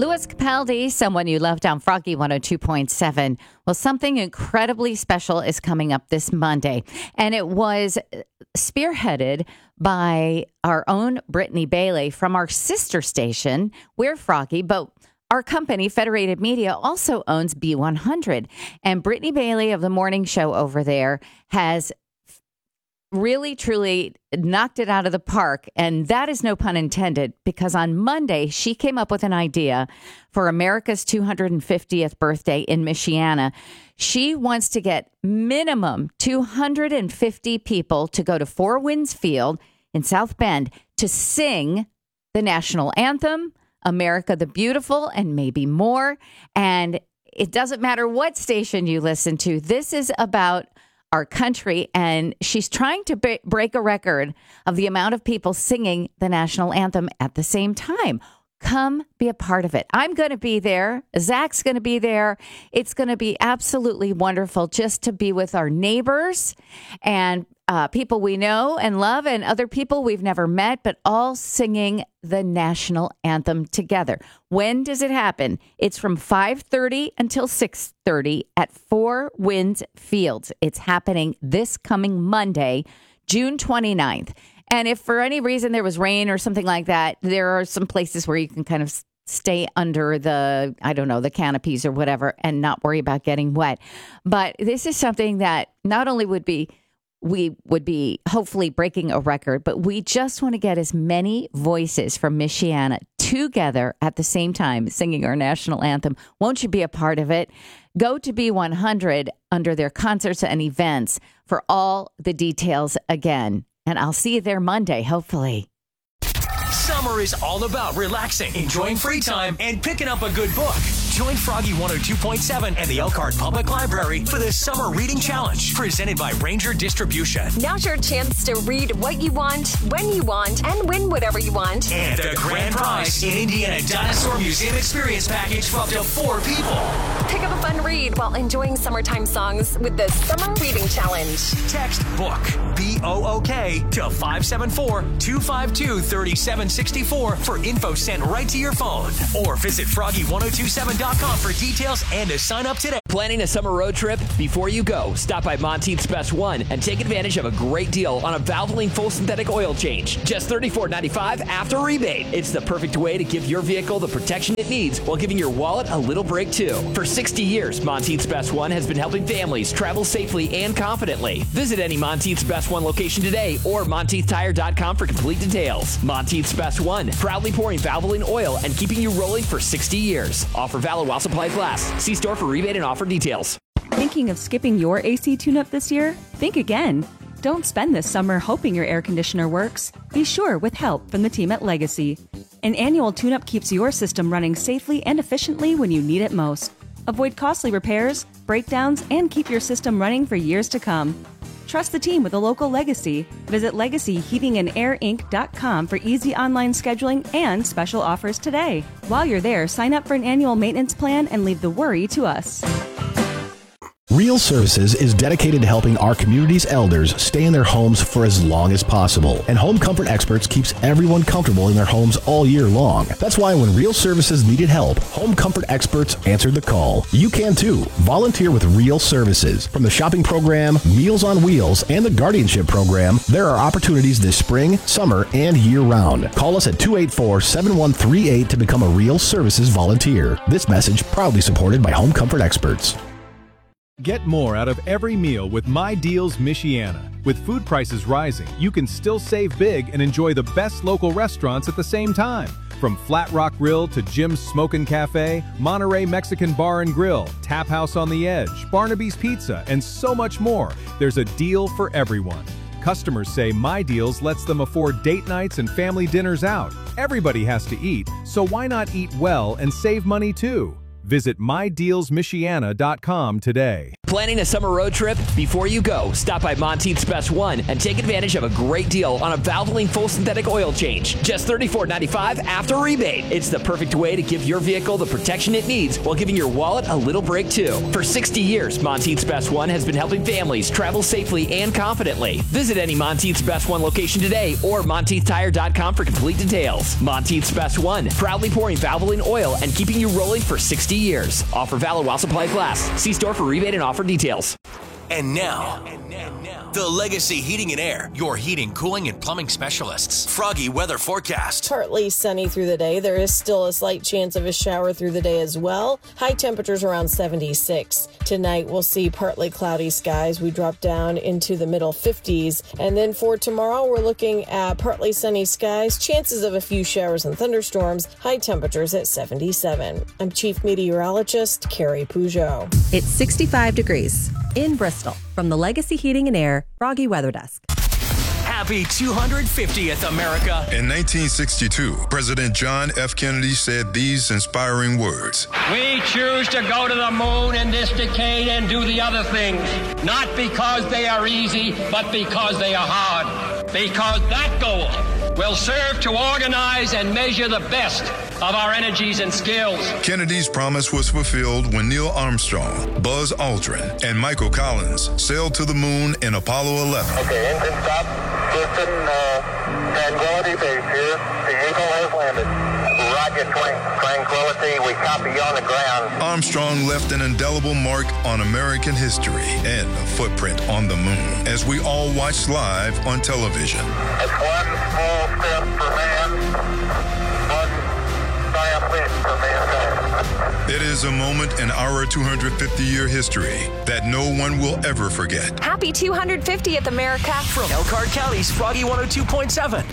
Louis Capaldi, Someone You Loved on Froggy 102.7. Well, something incredibly special is coming up this Monday, and it was spearheaded by our own Brittany Bailey from our sister station. We're Froggy, but our company, Federated Media, also owns B100. And Brittany Bailey of the morning show over there has really, truly knocked it out of the park. And that is no pun intended, because on Monday, she came up with an idea for America's 250th birthday in Michiana. She wants to get minimum 250 people to go to Four Winds Field in South Bend to sing the national anthem, America the Beautiful, and maybe more. And it doesn't matter what station you listen to. This is about our country, and she's trying to break a record of the amount of people singing the national anthem at the same time. Come be a part of it. I'm going to be there. Zach's going to be there. It's going to be absolutely wonderful just to be with our neighbors and people we know and love, and other people we've never met, but all singing the national anthem together. When does it happen? It's from 5:30 until 6:30 at Four Winds Fields. It's happening this coming Monday, June 29th. And if for any reason there was rain or something like that, there are some places where you can kind of stay under the, the canopies or whatever and not worry about getting wet. But this is something that not only we would be hopefully breaking a record, but we just want to get as many voices from Michiana together at the same time singing our national anthem. Won't you be a part of it? Go to B100 under their concerts and events for all the details again. And I'll see you there Monday, hopefully. Summer is all about relaxing, enjoying free time, and picking up a good book. Join Froggy 102.7 and the Elkhart Public Library for the Summer Reading Challenge, presented by Ranger Distribution. Now's your chance to read what you want, when you want, and win whatever you want. And the grand prize, an Indiana Dinosaur Museum experience package for up to 4 people. Pick up a fun read while enjoying summertime songs with the Summer Reading Challenge. Text BOOK, B-O-O-K, to 574-252-3764 for info sent right to your phone. Or visit Froggy1027.com for details and to sign up today. Planning a summer road trip? Before you go, stop by Monteith's Best One and take advantage of a great deal on a Valvoline full synthetic oil change. Just $34.95 after rebate. It's the perfect way to give your vehicle the protection it needs while giving your wallet a little break too. For 60 years, Monteith's Best One has been helping families travel safely and confidently. Visit any Monteith's Best One location today or MonteithTire.com for complete details. Monteith's Best One, proudly pouring Valvoline oil and keeping you rolling for 60 years. Offer valid while supplies last. See store for rebate and offer details. Thinking of skipping your AC tune-up this year? Think again. Don't spend this summer hoping your air conditioner works. Be sure with help from the team at Legacy. An annual tune-up keeps your system running safely and efficiently when you need it most. Avoid costly repairs, breakdowns, and keep your system running for years to come. Trust the team with a local Legacy. Visit LegacyHeatingandAirInc.com for easy online scheduling and special offers today. While you're there, sign up for an annual maintenance plan and leave the worry to us. Real Services is dedicated to helping our community's elders stay in their homes for as long as possible. And Home Comfort Experts keeps everyone comfortable in their homes all year long. That's why when Real Services needed help, Home Comfort Experts answered the call. You can too. Volunteer with Real Services. From the shopping program, Meals on Wheels, and the guardianship program, there are opportunities this spring, summer, and year-round. Call us at 284-7138 to become a Real Services volunteer. This message proudly supported by Home Comfort Experts. Get more out of every meal with My Deals Michiana. With food prices rising, you can still save big and enjoy the best local restaurants at the same time. From Flat Rock Grill to Jim's Smokin' Cafe, Monterey Mexican Bar and Grill, Tap House on the Edge, Barnaby's Pizza, and so much more, there's a deal for everyone. Customers say My Deals lets them afford date nights and family dinners out. Everybody has to eat, so why not eat well and save money too? Visit MyDealsMichiana.com today. Planning a summer road trip? Before you go, stop by Monteith's Best One and take advantage of a great deal on a Valvoline full synthetic oil change. Just $34.95 after rebate. It's the perfect way to give your vehicle the protection it needs while giving your wallet a little break too. For 60 years, Monteith's Best One has been helping families travel safely and confidently. Visit any Monteith's Best One location today or MonteithTire.com for complete details. Monteith's Best One, proudly pouring Valvoline oil and keeping you rolling for 60 years. Offer valid while supplies last. See store for rebate and offer details. And now, the Legacy Heating and Air, your heating, cooling, and plumbing specialists. Froggy weather forecast. Partly sunny through the day. There is still a slight chance of a shower through the day as well. High temperatures around 76. Tonight, we'll see partly cloudy skies. We drop down into the middle 50s. And then for tomorrow, we're looking at partly sunny skies, chances of a few showers and thunderstorms, high temperatures at 77. I'm Chief Meteorologist Carrie Peugeot. It's 65 degrees in Bristol. From the Legacy Heating and Air Froggy Weather Desk. Happy 250th, America. In 1962, President John F. Kennedy said these inspiring words. We choose to go to the moon in this decade and do the other things, not because they are easy, but because they are hard. Because that goal will serve to organize and measure the best of our energies and skills. Kennedy's promise was fulfilled when Neil Armstrong, Buzz Aldrin, and Michael Collins sailed to the moon in Apollo 11. Okay, engine stop. Houston, Tranquility Base here. The Eagle has landed. Roger, Tranquility. We copy you on the ground. Armstrong left an indelible mark on American history and a footprint on the moon, as we all watched live on television. That's one small step for man, one giant leap for mankind. It is a moment in our 250-year history that no one will ever forget. Happy 250th, America. From Elkhart County's Froggy 102.7.